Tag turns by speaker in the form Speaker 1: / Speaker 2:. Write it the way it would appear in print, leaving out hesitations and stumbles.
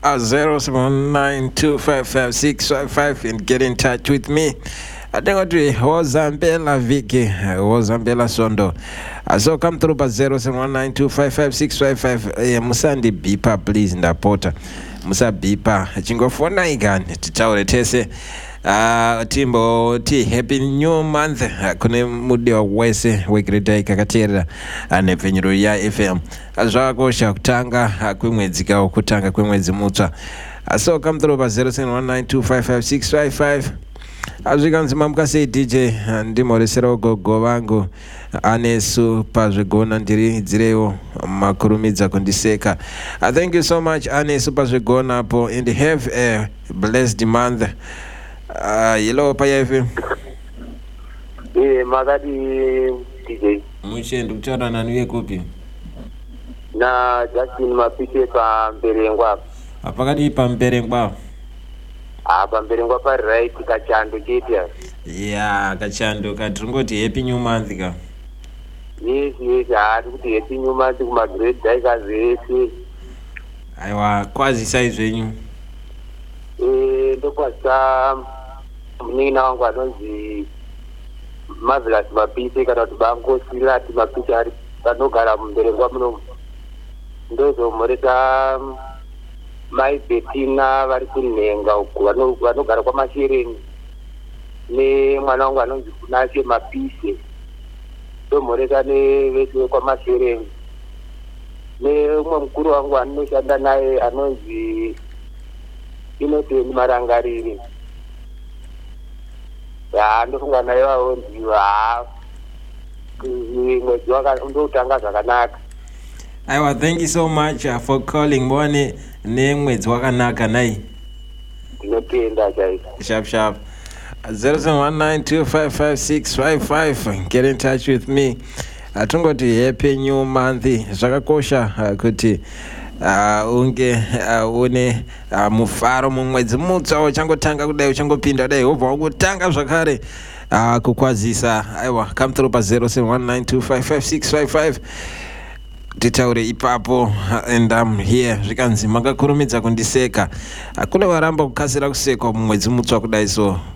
Speaker 1: 0719255655 and get in touch with me. I think what we Hozambela Vicky, Hozambela Sondo. So come through by 0719255655. Musandi Bipa, please, in the porter. Musa Bipa, Chingo for Naigan, to tell Tese. Timbo T happy new month kune mudi wa wese wekireta ikakatera nevenyero ya FM azvakosha kutanga kwemwedzi kawo kutanga kwemwedzi mutsva so come through pa 0719255655 azvikanzima mukasei DJ ndimoresera gogo vangu Anesu pazvigona ndiri dzirewo makurumidza kundiseka. Thank you so much Anesu pazvigona apo and have a blessed month. Hello Payefe.
Speaker 2: Magadi DJ.
Speaker 1: Muchendo kuchara nani yekupi?
Speaker 2: Na Justin Mapike pa Mberengwa.
Speaker 1: Apakati pa Mberengwa.
Speaker 2: Pa Mberengwa pa right Kachando Ketia.
Speaker 1: Yeah, Kachando katingoti happy new month ka.
Speaker 2: Yes, kuti happy new month kuma great day kazese.
Speaker 1: Aiwa kwazi size wenyu.
Speaker 2: Ndokwasa munina wangu anonzi Marvelous Mapise kana kuti bango silati Mapise ari panogara Mberengwa muno. Ndozo moreta mai Betina vari kunenga uku vanogara kwaMashereni nemwana wangu anonzi Kunashe Mapise ndomoreta nevese kwaMashereni neumwe mukuru wangu anoshanda naye anonzi Inoteni Marangariri. Ndofunga naye waonziwa mwedzi ndoutanga zvakanaka.
Speaker 1: Aiwa, thank you so much for calling. Mwone nemwedzi wakanaka nai.
Speaker 2: Ndinotenda chaizvo.
Speaker 1: Sharp 0719255655 get in touch with me. Tungoti happy new month. Zvakakosha kuti unge une mufaro mumwedzi mutsva uchangotanga kudai uchangopinda dai wobva wakutanga zvakare kukwazisa. Aiwa, come through pa 0719255655 titaure ipapo and I'm here. Zvikanzi makakurumidza kundiseka. Kune varamba kukasira kusekwa mumwedzi mutsva kudai so